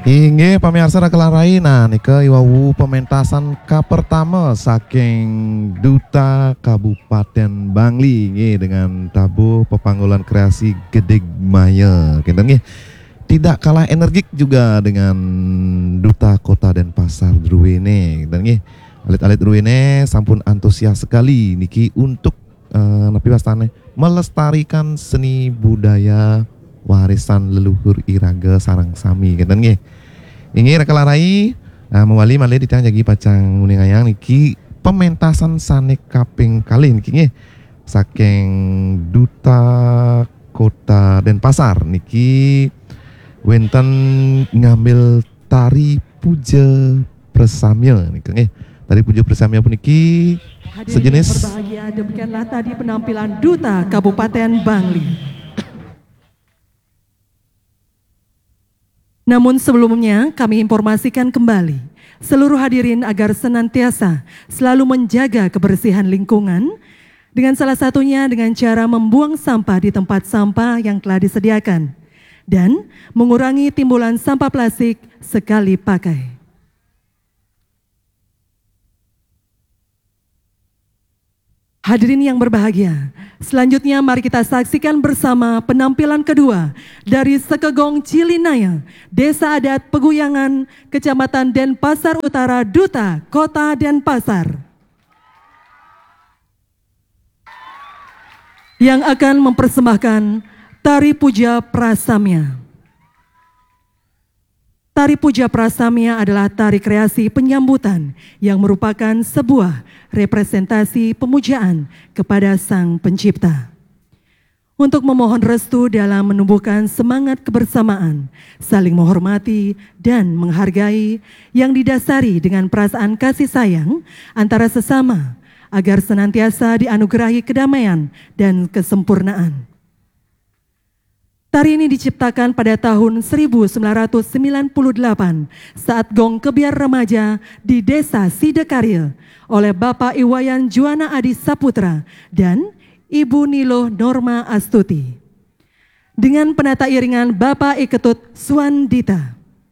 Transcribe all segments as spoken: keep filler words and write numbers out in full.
Inge pamirsa rakelarai nah nika iwawu pementasan ka pertama saking Duta Kabupaten Bangli nge dengan tabuh pepanggulan kreasi Gedeg Maya. Kinten nge tidak kalah energik juga dengan Duta Kota Denpasar Druwene. Dan nge alit-alit Druwene sampun antusias sekali niki untuk uh, napi wastane melestarikan seni budaya warisan leluhur iraga sarang sami kinten nggih. Ingi rakelarai uh, mewali malih ditang jagi pacang uningayang niki pementasan sanek kaping kali niki nggih saking Duta Kota Denpasar niki wenten ngambil tari puja presamya niki nggih. Tari puja presamya puniki sejenis. Berbahagia, demikianlah tadi penampilan Duta Kabupaten Bangli. Namun sebelumnya kami informasikan kembali seluruh hadirin agar senantiasa selalu menjaga kebersihan lingkungan dengan salah satunya dengan cara membuang sampah di tempat sampah yang telah disediakan dan mengurangi timbulan sampah plastik sekali pakai. Hadirin yang berbahagia, selanjutnya mari kita saksikan bersama penampilan kedua dari Sekegong Cilinaya, Desa Adat Peguyangan, Kecamatan Denpasar Utara, Duta Kota Denpasar, yang akan mempersembahkan Tari Puja Prasamya. Tari Puja Prasamya adalah tari kreasi penyambutan yang merupakan sebuah representasi pemujaan kepada Sang Pencipta. Untuk memohon restu dalam menumbuhkan semangat kebersamaan, saling menghormati dan menghargai yang didasari dengan perasaan kasih sayang antara sesama agar senantiasa dianugerahi kedamaian dan kesempurnaan. Tari ini diciptakan pada tahun seribu sembilan ratus sembilan puluh delapan saat gong kebiar remaja di Desa Sidekaril oleh Bapak Iwayan Juwana Adi Saputra dan Ibu Nilo Norma Astuti. Dengan penata iringan Bapak Iketut Suandita.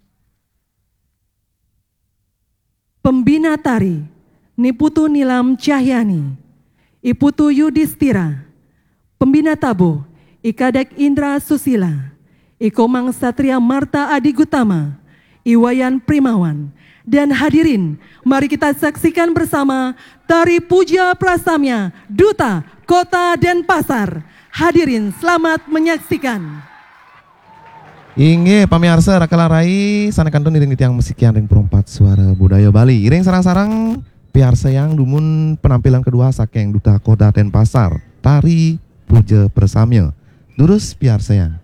Pembina tari Niputu Nilam Cahyani, Iputu Yudhistira. Pembina tabuh Ikadek Indra Susila, Ikomang Satria Marta Adi Gutama, Iwayan Primawan, dan hadirin, mari kita saksikan bersama Tari Puja Prasamya Duta Kota Denpasar. Hadirin selamat menyaksikan. Inge pamirsa rakelarai sanekantun iring tiang musik yang ring perempat suara budaya Bali. Iring sarang-sarang piarsa yang dumun penampilan kedua saking Duta Kota Denpasar, Tari Puja Prasamya. Durus piarsa yang